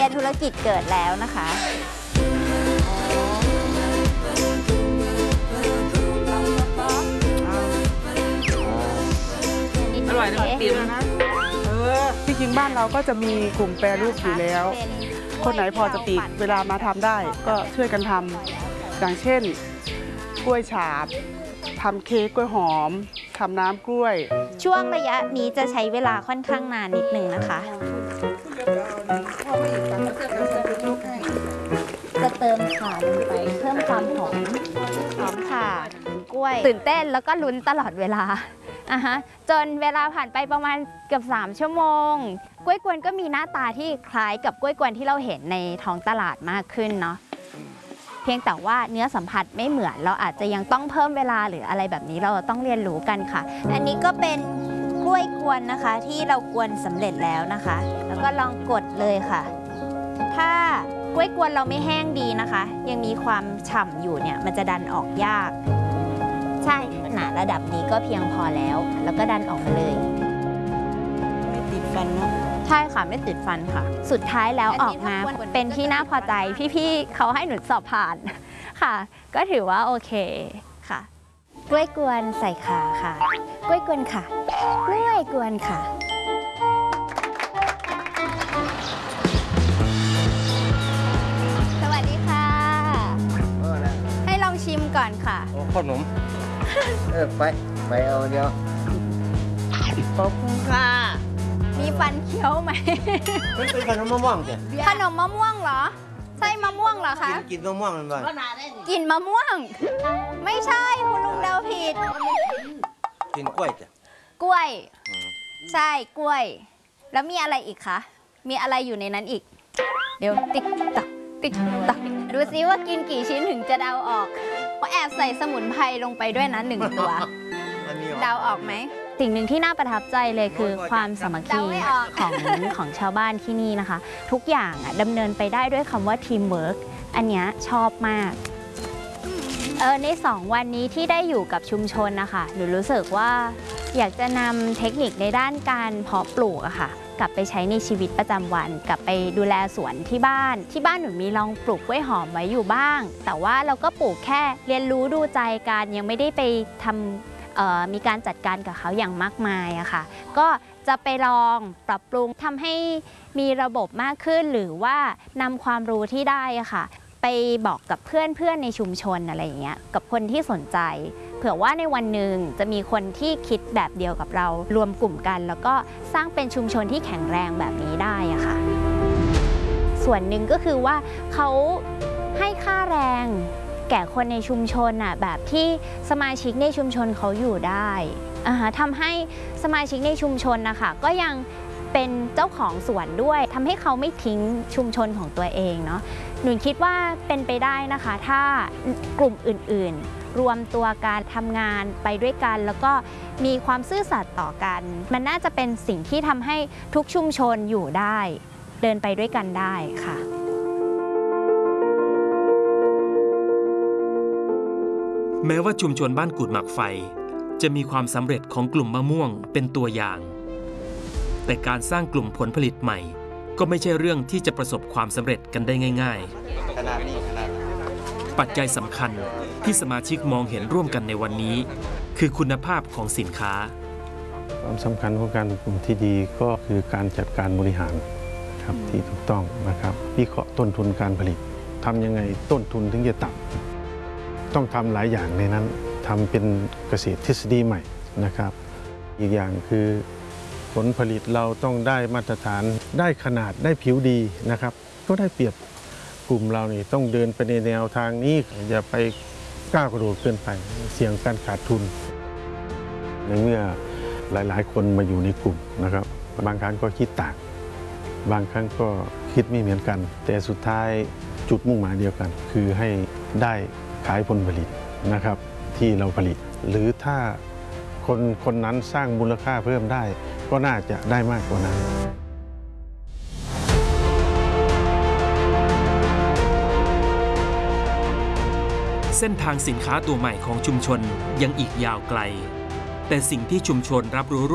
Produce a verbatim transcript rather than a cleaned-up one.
ยธุรกิจเกิดแล้วนะคะอร่อยนะปีแล้วนะเออที่จริงบ้านเราก็จะมีกลุ่มแปรรูปอยู่แล้ว คนไหนพอจะปีกเวลามาทำได้ก็ช่วยกันทำอย่างเช่นกล้วยฉาบทำเค้กกล้วยหอมทำน้ำกล้วยช่วงระยะนี้จะใช้เวลาค่อนข้างนานนิดนึงนะคะจะเติมข่าลงไปเพิ่มความหอมหอมข่ากล้วยตื่นเต้นแล้วก็ลุ้นตลอดเวลาอ่ะฮะจนเวลาผ่านไปประมาณเกือบสามชั่วโมงกล้วยกวนก็มีหน้าตาที่คล้ายกับกล้วยกวนที่เราเห็นในท้องตลาดมากขึ้นเนาะเพียงแต่ว่าเนื้อสัมผัสไม่เหมือนเราอาจจะยังต้องเพิ่มเวลาหรืออะไรแบบนี้เราต้องเรียนรู้กันค่ะอันนี้ก็เป็นกล้วยกวนนะคะที่เรากวนสำเร็จแล้วนะคะแล้วก็ลองกดเลยค่ะถ้ากล้วยกวนเราไม่แห้งดีนะคะยังมีความฉ่ำอยู่เนี่ยมันจะดันออกยากใช่หนาระดับนี้ก็เพียงพอแล้วแล้วก็ดันออกมาเลยไม่ติดฟันเนาะใช่ค่ะไม่ติดฟันค่ะสุดท้ายแล้วออกมาเป็นที่น่าพอใจพี่ๆเขาให้หนูสอบผ่านค่ะก็ถือว่าโอเคค่ะกล้วยกวนใส่ขาค่ะกล้วยกวนค่ะกล้วยกวนค่ะสวัสดีค่ะให้ลองชิมก่อนค่ะโอ้ขนมเออไปไปเอาเดียวขอบคุณค่ะมีฟันเคี้ยวไหมมันเป็นขนมมะม่วงจ้ะขนมมะม่วงเหรอใช่มะม่วงเหรอคะกินมะม่วงมันบ้างกินมะม่วงไม่ใช่คุณลุงเดาผิดกินกล้วยจ้ะกล้วยใช่กล้วยแล้วมีอะไรอีกคะมีอะไรอยู่ในนั้นอีกเดี๋ยวติ๊กตักติ๊กตักดูซิว่ากินกี่ชิ้นถึงจะเดาออกก็แอบใส่สมุนไพรลงไปด้วยนะหนึ่งตัวเดาออกไหมสิ่งหนึ่งที่น่าประทับใจเลยคือความสามัคคีของของชาวบ้านที่นี่นะคะทุกอย่างอ่ะดำเนินไปได้ด้วยคำว่าทีมเวิร์กอันนี้ชอบมากเออในสองวันนี้ที่ได้อยู่กับชุมชนนะคะหนูรู้สึกว่าอยากจะนำเทคนิคในด้านการเพาะปลูกอะค่ะกลับไปใช้ในชีวิตประจำวันกลับไปดูแลสวนที่บ้านที่บ้านหนูมีลองปลูกกล้วยหอมไว้อยู่บ้างแต่ว่าเราก็ปลูกแค่เรียนรู้ดูใจกันยังไม่ได้ไปทำมีการจัดการกับเขาอย่างมากมายอะค่ะก็จะไปลองปรับปรุงทำให้มีระบบมากขึ้นหรือว่านำความรู้ที่ได้อะค่ะไปบอกกับเพื่อนเพื่อนในชุมชนอะไรอย่างเงี้ยกับคนที่สนใจเผื่อว่าในวันหนึ่งจะมีคนที่คิดแบบเดียวกับเรารวมกลุ่มกันแล้วก็สร้างเป็นชุมชนที่แข็งแรงแบบนี้ได้อะค่ะส่วนหนึ่งก็คือว่าเขาให้ค่าแรงแก่คนในชุมชนน่ะแบบที่สมาชิกในชุมชนเขาอยู่ได้อ่าฮะทำให้สมาชิกในชุมชนนะคะก็ยังเป็นเจ้าของสวนด้วยทำให้เขาไม่ทิ้งชุมชนของตัวเองเนาะหนูคิดว่าเป็นไปได้นะคะถ้ากลุ่มอื่นๆรวมตัวการทำงานไปด้วยกันแล้วก็มีความซื่อสัตย์ต่อกันมันน่าจะเป็นสิ่งที่ทำให้ทุกชุมชนอยู่ได้เดินไปด้วยกันได้ค่ะแม้ว่าชุมชนบ้านกุดหมากไฟจะมีความสำเร็จของกลุ่มมะม่วงเป็นตัวอย่างแต่การสร้างกลุ่มผลผลิตใหม่ก็ไม่ใช่เรื่องที่จะประสบความสำเร็จกันได้ง่ายๆขนาดนี้ขนาดปัจจัยสำคัญที่สมาชิกมองเห็นร่วมกันในวันนี้คือคุณภาพของสินค้าความสำคัญของการกลุ่มที่ดีก็คือการจัดการบริหารครับที่ถูกต้องนะครับวิเคราะห์ต้นทุนการผลิตทำยังไงต้นทุนถึงจะต่ำต้องทำหลายอย่างในนั้นทำเป็นเกษตรทฤษฎีใหม่นะครับอีกอย่างคือผลผลิตเราต้องได้มาตรฐานได้ขนาดได้ผิวดีนะครับก็ได้เปรียบกลุ่มเรานี่ต้องเดินไปในแนวทางนี้อย่าไปก้าวกระโดดเกินไปเสี่ยงการขาดทุนในเมื่อหลายๆคนมาอยู่ในกลุ่มนะครับบางครั้งก็คิดต่างบางครั้งก็คิดไม่เหมือนกันแต่สุดท้ายจุดมุ่งหมายเดียวกันคือให้ได้ขายผลผลิตนะครับที่เราผลิตหรือถ้าคนคนนั้นสร้างมูลค่าเพิ่มได้ก็น่าจะได้มากกว่านั้นเส้นทางสินค้าตัวใหม่ของชุมชนยังอีกยาวไกลแต่สิ่งที่ชุมชนรับรู้